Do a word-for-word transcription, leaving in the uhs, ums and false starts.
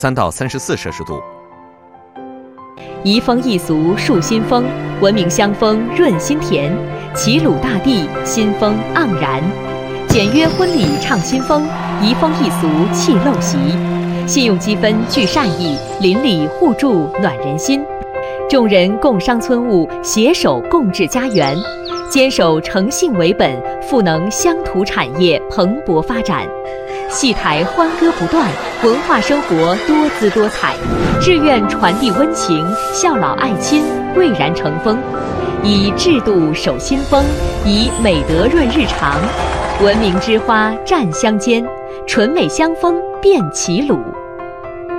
三到三十四摄氏度。 移风易俗树新风，文明乡风润心田，齐鲁大地新风盎然。简约婚礼唱新风，移风易俗气陋习。信用积分聚善意，邻里互助暖人心。众人共商村务，携手共治家园，坚守诚信为本，赋能乡土产业蓬勃发展。戏台欢歌不断，文化生活多姿多彩。志愿传递温情，孝老爱亲蔚然成风。以制度守新风，以美德润日常。文明之花绽乡间，纯美乡风遍齐鲁。